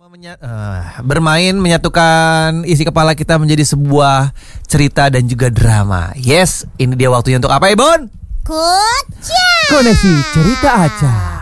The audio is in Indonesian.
Bermain menyatukan isi kepala kita menjadi sebuah cerita dan juga drama. Yes, ini dia waktunya untuk apa, Ibon? Kucang. Koneksi cerita Aca.